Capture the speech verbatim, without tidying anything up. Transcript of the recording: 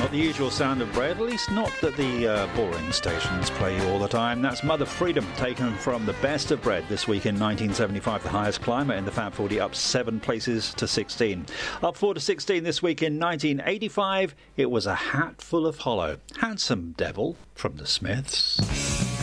Not the usual sound of bread, at least not that the uh, boring stations play you all the time. That's Mother Freedom, taken from the best of bread this week in nineteen seventy-five, the highest climber in the Fab forty, up seven places to sixteen. Up four to sixteen this week in nineteen eighty-five, it was A Hat Full of Hollow. Handsome Devil from the Smiths.